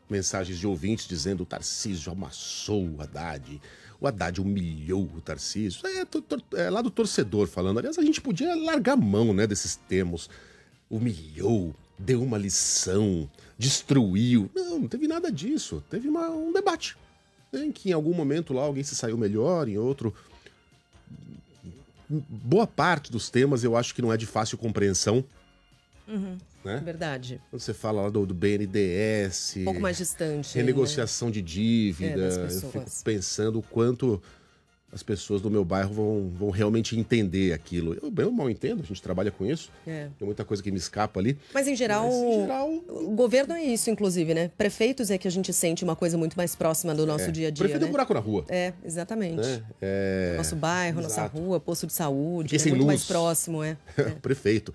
mensagens de ouvintes dizendo o Tarcísio amassou o Haddad humilhou o Tarcísio. É lá do torcedor falando. Aliás, a gente podia largar a mão, né, desses termos. Humilhou, deu uma lição, destruiu. Não teve nada disso. Teve um debate, né, em que em algum momento lá alguém se saiu melhor, em outro... Boa parte dos temas eu acho que não é de fácil compreensão. Né? Verdade. Quando você fala lá do BNDES... Um pouco mais distante. Renegociação, né, de dívida. Eu fico pensando o quanto as pessoas do meu bairro vão realmente entender aquilo. Eu mal entendo, a gente trabalha com isso. Tem muita coisa que me escapa ali. Mas em geral, o governo é isso, inclusive, né? Prefeitos é que a gente sente uma coisa muito mais próxima do nosso dia a dia, prefeito é né? um buraco na rua. Exatamente. Né? Nosso bairro, Exato. Nossa rua, posto de saúde, sem muito luz. mais próximo, Prefeito.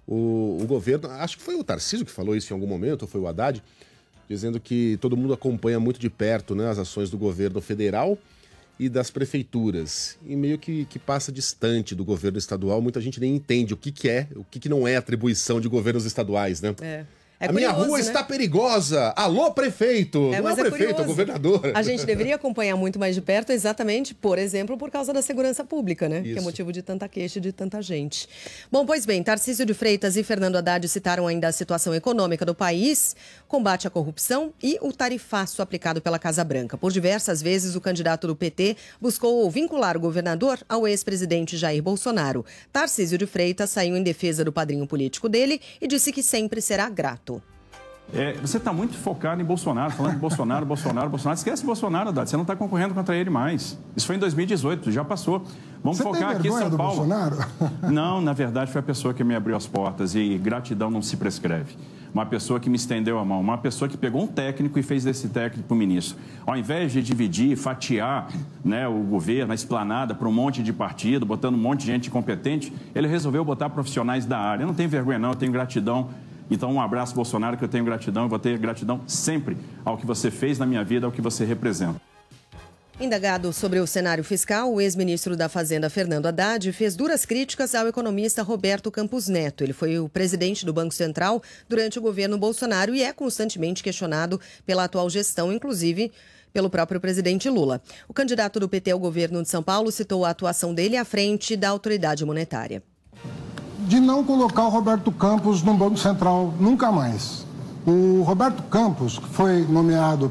O governo, acho que foi o Tarcísio que falou isso em algum momento, ou foi o Haddad, dizendo que todo mundo acompanha muito de perto, né, as ações do governo federal e das prefeituras. E meio que passa distante do governo estadual, muita gente nem entende o que não é atribuição de governos estaduais, né? A curioso, minha rua, né, está perigosa. Alô, prefeito! Não é o prefeito, curioso. É o governador. A gente deveria acompanhar muito mais de perto, exatamente, por exemplo, por causa da segurança pública, né? Isso. Que é motivo de tanta queixa e de tanta gente. Bom, pois bem, Tarcísio de Freitas e Fernando Haddad citaram ainda a situação econômica do país, combate à corrupção e o tarifaço aplicado pela Casa Branca. Por diversas vezes, o candidato do PT buscou vincular o governador ao ex-presidente Jair Bolsonaro. Tarcísio de Freitas saiu em defesa do padrinho político dele e disse que sempre será grato. Você está muito focado em Bolsonaro, falando de Bolsonaro. Esquece Bolsonaro, Haddad. Você não está concorrendo contra ele mais. Isso foi em 2018, já passou. Vamos focar aqui em São Paulo. Bolsonaro? Não, na verdade, foi a pessoa que me abriu as portas e gratidão não se prescreve. Uma pessoa que me estendeu a mão, uma pessoa que pegou um técnico e fez desse técnico o ministro. Ao invés de dividir, fatiar, né, o governo, a esplanada para um monte de partido, botando um monte de gente incompetente, ele resolveu botar profissionais da área. Eu não tenho vergonha, não, eu tenho gratidão. Então, um abraço, Bolsonaro, que eu tenho gratidão. Eu vou ter gratidão sempre ao que você fez na minha vida, ao que você representa. Indagado sobre o cenário fiscal, o ex-ministro da Fazenda, Fernando Haddad, fez duras críticas ao economista Roberto Campos Neto. Ele foi o presidente do Banco Central durante o governo Bolsonaro e é constantemente questionado pela atual gestão, inclusive pelo próprio presidente Lula. O candidato do PT ao governo de São Paulo citou a atuação dele à frente da autoridade monetária. De não colocar o Roberto Campos no Banco Central nunca mais. O Roberto Campos, que foi nomeado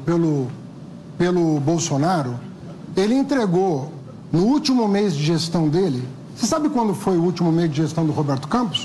pelo Bolsonaro, ele entregou no último mês de gestão dele. Você sabe quando foi o último mês de gestão do Roberto Campos?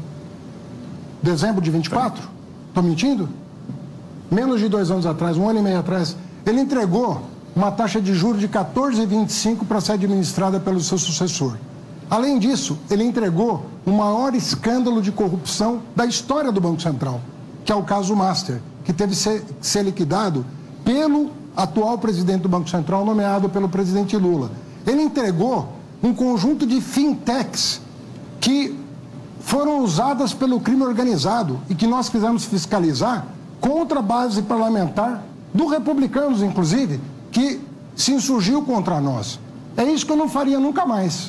Dezembro de 24? Estou mentindo? Menos de 2 anos atrás, 1 ano e meio atrás, ele entregou uma taxa de juros de 14,25 para ser administrada pelo seu sucessor. Além disso, ele entregou o maior escândalo de corrupção da história do Banco Central, que é o caso Master, que teve que ser liquidado pelo atual presidente do Banco Central, nomeado pelo presidente Lula. Ele entregou um conjunto de fintechs que foram usadas pelo crime organizado e que nós quisemos fiscalizar contra a base parlamentar do Republicanos, inclusive, que se insurgiu contra nós. É isso que eu não faria nunca mais.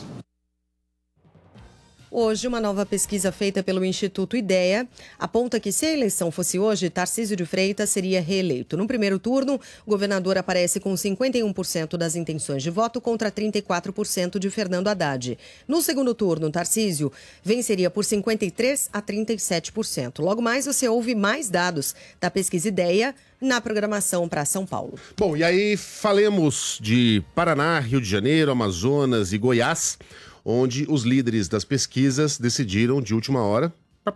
Hoje, uma nova pesquisa feita pelo Instituto IDEA aponta que, se a eleição fosse hoje, Tarcísio de Freitas seria reeleito. No primeiro turno, o governador aparece com 51% das intenções de voto contra 34% de Fernando Haddad. No segundo turno, Tarcísio venceria por 53% a 37%. Logo mais, você ouve mais dados da pesquisa IDEA na programação para São Paulo. Bom, e aí falemos de Paraná, Rio de Janeiro, Amazonas e Goiás, onde os líderes das pesquisas decidiram de última hora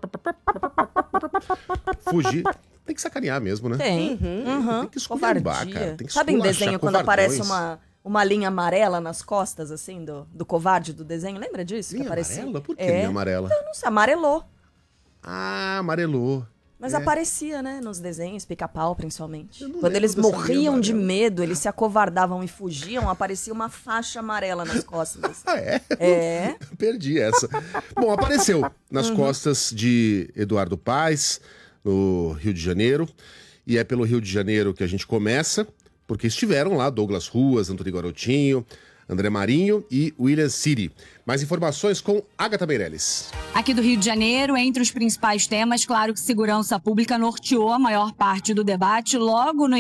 fugir. Tem que sacanear mesmo, né? Tem. Tem que esculhambar, cara. Tem que Sabe em desenho quando covardões. aparece uma linha amarela nas costas, assim, do covarde do desenho? Lembra disso? Linha que aparecia? amarela? Por que linha amarela? Eu não sei, amarelou. Ah, amarelou. Mas aparecia, né, nos desenhos, Pica-Pau, principalmente. Quando lembro eles dessa morriam linha de amarela. medo, eles se acovardavam e fugiam, aparecia uma faixa amarela nas costas. Ah, é? É. Perdi essa. Bom, apareceu nas costas de Eduardo Paes, no Rio de Janeiro. E é pelo Rio de Janeiro que a gente começa, porque estiveram lá Douglas Ruas, Antônio Garotinho, André Marinho e William Siri. Mais informações com Agatha Meirelles. Aqui do Rio de Janeiro, entre os principais temas, claro que segurança pública norteou a maior parte do debate logo no